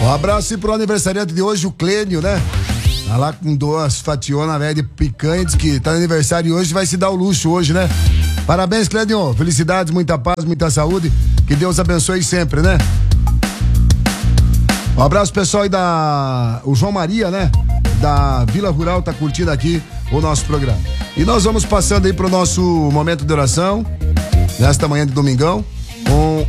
Um abraço pro aniversariante de hoje, o Clênio, né? Tá lá com 2 fationas, velho, de picanha, diz que tá no aniversário hoje, vai se dar o luxo hoje, né? Parabéns, Clênio. Felicidades, muita paz, muita saúde. Que Deus abençoe sempre, né? Um abraço, pessoal, aí o João Maria, né? Da Vila Rural, tá curtindo aqui o nosso programa. E nós vamos passando aí pro nosso momento de oração, nesta manhã de domingão, com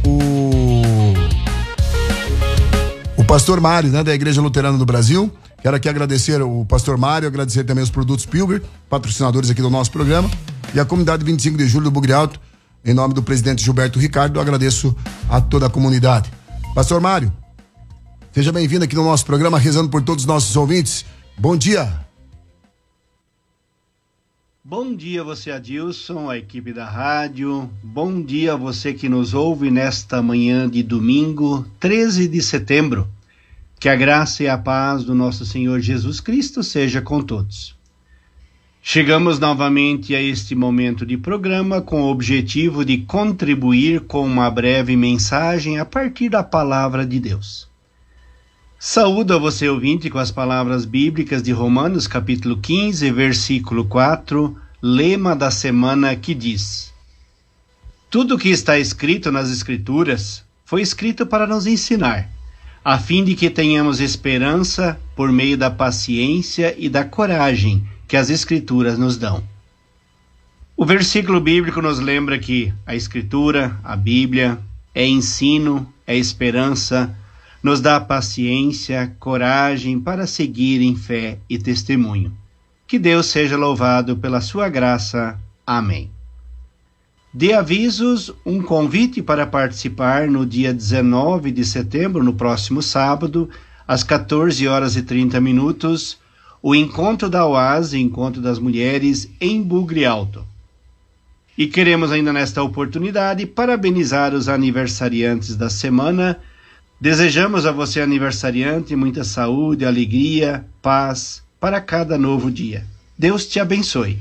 o pastor Mário, né? Da Igreja Luterana do Brasil. Quero aqui agradecer o pastor Mário, agradecer também os produtos Pilgrim, patrocinadores aqui do nosso programa, e a comunidade 25 de julho do Bugre Alto. Em nome do presidente Gilberto Ricardo, eu agradeço a toda a comunidade. Pastor Mário, seja bem-vindo aqui no nosso programa, rezando por todos os nossos ouvintes. Bom dia. Bom dia você, Adilson, a equipe da rádio. Bom dia você que nos ouve nesta manhã de domingo, 13 de setembro. Que a graça e a paz do nosso Senhor Jesus Cristo seja com todos. Chegamos novamente a este momento de programa com o objetivo de contribuir com uma breve mensagem a partir da palavra de Deus. Saúdo a você, ouvinte, com as palavras bíblicas de Romanos, capítulo 15, versículo 4, lema da semana, que diz: Tudo o que está escrito nas Escrituras foi escrito para nos ensinar, a fim de que tenhamos esperança por meio da paciência e da coragem que as Escrituras nos dão. O versículo bíblico nos lembra que a Escritura, a Bíblia, é ensino, é esperança, nos dá paciência, coragem para seguir em fé e testemunho. Que Deus seja louvado pela sua graça. Amém. De avisos, um convite para participar no dia 19 de setembro, no próximo sábado, às 14h30, o Encontro da Oase, Encontro das Mulheres, em Bugre Alto. E queremos ainda nesta oportunidade parabenizar os aniversariantes da semana. Desejamos a você, aniversariante, muita saúde, alegria, paz para cada novo dia. Deus te abençoe.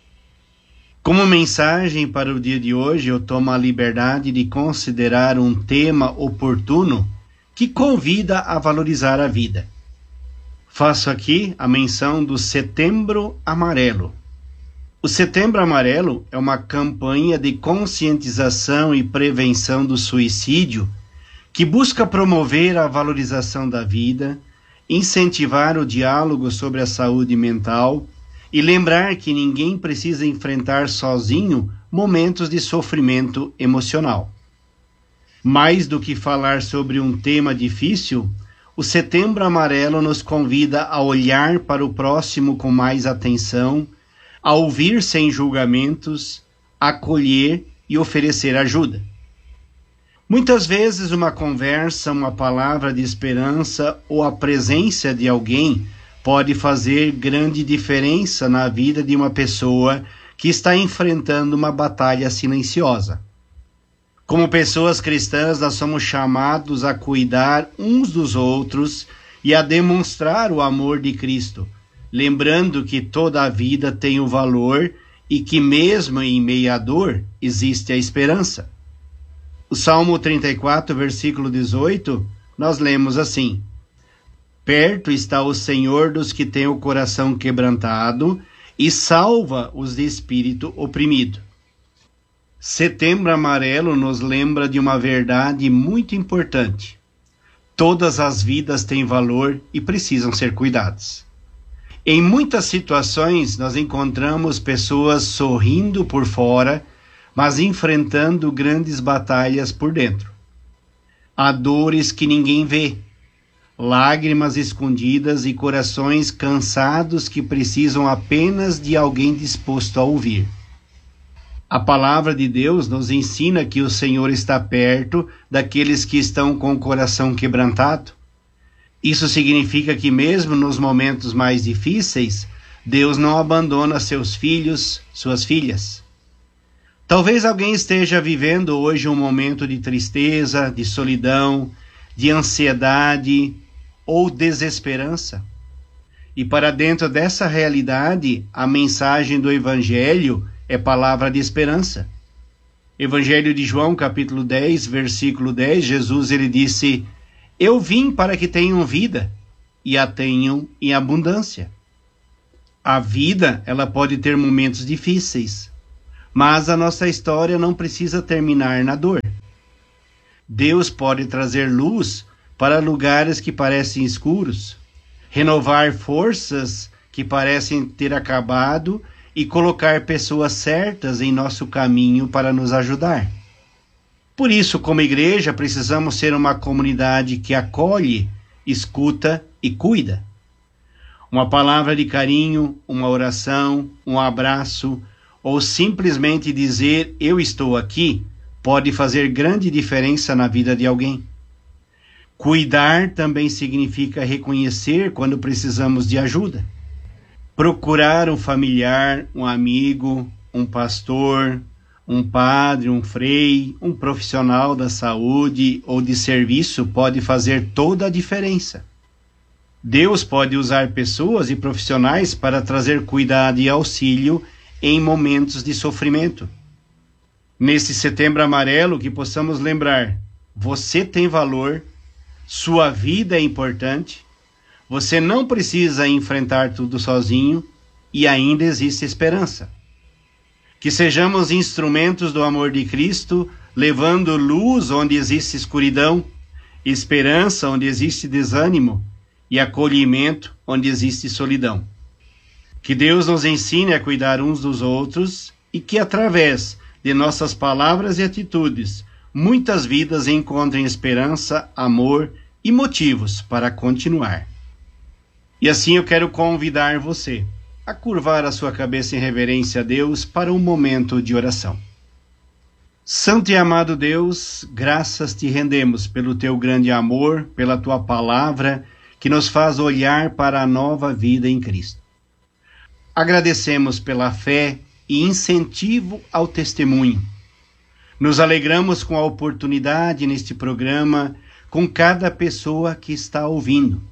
Como mensagem para o dia de hoje, eu tomo a liberdade de considerar um tema oportuno que convida a valorizar a vida. Faço aqui a menção do Setembro Amarelo. O Setembro Amarelo é uma campanha de conscientização e prevenção do suicídio que busca promover a valorização da vida, incentivar o diálogo sobre a saúde mental e lembrar que ninguém precisa enfrentar sozinho momentos de sofrimento emocional. Mais do que falar sobre um tema difícil, o Setembro Amarelo nos convida a olhar para o próximo com mais atenção, a ouvir sem julgamentos, acolher e oferecer ajuda. Muitas vezes uma conversa, uma palavra de esperança ou a presença de alguém pode fazer grande diferença na vida de uma pessoa que está enfrentando uma batalha silenciosa. Como pessoas cristãs, nós somos chamados a cuidar uns dos outros e a demonstrar o amor de Cristo, lembrando que toda a vida tem o valor e que mesmo em meio à dor existe a esperança. O Salmo 34, versículo 18, nós lemos assim: Perto está o Senhor dos que têm o coração quebrantado e salva os de espírito oprimido. Setembro Amarelo nos lembra de uma verdade muito importante. Todas as vidas têm valor e precisam ser cuidadas. Em muitas situações, nós encontramos pessoas sorrindo por fora, mas enfrentando grandes batalhas por dentro. Há dores que ninguém vê, lágrimas escondidas e corações cansados que precisam apenas de alguém disposto a ouvir. A palavra de Deus nos ensina que o Senhor está perto daqueles que estão com o coração quebrantado. Isso significa que mesmo nos momentos mais difíceis, Deus não abandona seus filhos, suas filhas. Talvez alguém esteja vivendo hoje um momento de tristeza, de solidão, de ansiedade ou desesperança. E para dentro dessa realidade, a mensagem do Evangelho é palavra de esperança. Evangelho de João, capítulo 10, versículo 10, Jesus ele disse: Eu vim para que tenham vida e a tenham em abundância. A vida, ela pode ter momentos difíceis, mas a nossa história não precisa terminar na dor. Deus pode trazer luz para lugares que parecem escuros, renovar forças que parecem ter acabado e colocar pessoas certas em nosso caminho para nos ajudar. Por isso, como igreja, precisamos ser uma comunidade que acolhe, escuta e cuida. Uma palavra de carinho, uma oração, um abraço, ou simplesmente dizer "eu estou aqui", pode fazer grande diferença na vida de alguém. Cuidar também significa reconhecer quando precisamos de ajuda. Procurar um familiar, um amigo, um pastor, um padre, um frei, um profissional da saúde ou de serviço pode fazer toda a diferença. Deus pode usar pessoas e profissionais para trazer cuidado e auxílio em momentos de sofrimento. Nesse Setembro Amarelo, que possamos lembrar: você tem valor, sua vida é importante, você não precisa enfrentar tudo sozinho e ainda existe esperança. Que sejamos instrumentos do amor de Cristo, levando luz onde existe escuridão, esperança onde existe desânimo e acolhimento onde existe solidão. Que Deus nos ensine a cuidar uns dos outros e que, através de nossas palavras e atitudes, muitas vidas encontrem esperança, amor e motivos para continuar. E assim eu quero convidar você a curvar a sua cabeça em reverência a Deus para um momento de oração. Santo e amado Deus, graças te rendemos pelo teu grande amor, pela tua palavra, que nos faz olhar para a nova vida em Cristo. Agradecemos pela fé e incentivo ao testemunho. Nos alegramos com a oportunidade neste programa, com cada pessoa que está ouvindo.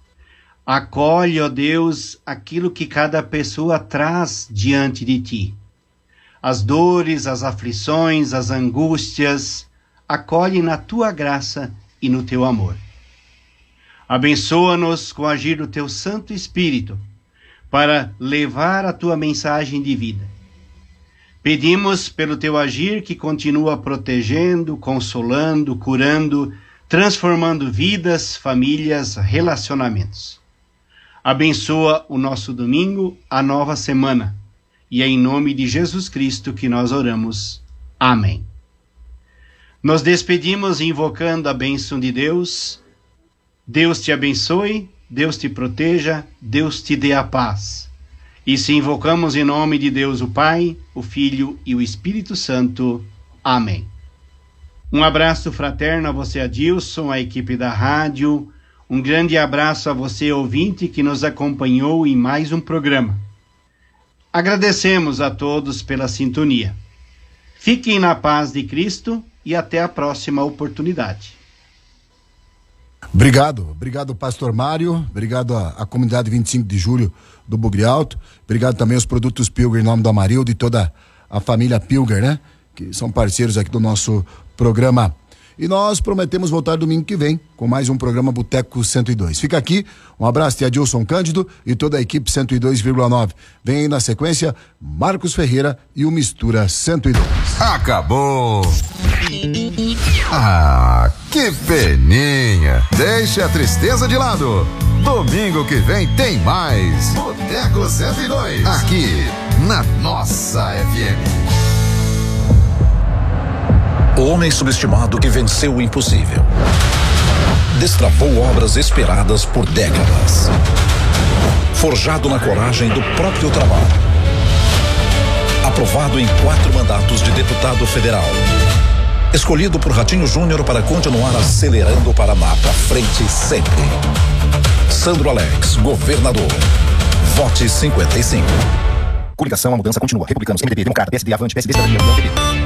Acolhe, ó Deus, aquilo que cada pessoa traz diante de ti. As dores, as aflições, as angústias, acolhe na tua graça e no teu amor. Abençoa-nos com o agir do teu Santo Espírito, para levar a tua mensagem de vida. Pedimos pelo teu agir que continua protegendo, consolando, curando, transformando vidas, famílias, relacionamentos. Abençoa o nosso domingo, a nova semana. E é em nome de Jesus Cristo que nós oramos. Amém. Nos despedimos invocando a bênção de Deus. Deus te abençoe, Deus te proteja, Deus te dê a paz. E se invocamos em nome de Deus o Pai, o Filho e o Espírito Santo. Amém. Um abraço fraterno a você, Adilson, a equipe da rádio. Um grande abraço a você, ouvinte, que nos acompanhou em mais um programa. Agradecemos a todos pela sintonia. Fiquem na paz de Cristo e até a próxima oportunidade. Obrigado pastor Mário, obrigado à comunidade 25 de julho do Bugre Alto, obrigado também aos produtos Pilger em nome do Amarildo e toda a família Pilger, né? Que são parceiros aqui do nosso programa. E nós prometemos voltar domingo que vem com mais um programa Boteco 102. Fica aqui, um abraço de Adilson Cândido e toda a equipe 102,9. Vem aí na sequência Marcos Ferreira e o Mistura 102. Acabou! Ah, que peninha! Deixe a tristeza de lado. Domingo que vem tem mais Boteco 102 aqui na nossa FM. O homem subestimado que venceu o impossível. Destravou obras esperadas por décadas. Forjado na coragem do próprio trabalho. Aprovado em 4 mandatos de deputado federal. Escolhido por Ratinho Júnior para continuar acelerando o Paraná para frente sempre. Sandro Alex, governador. Vote 55. Coligação, a mudança continua. Republicanos, MDB, Democrata, PSD, Avante, PSD, Cidadania, União, PP.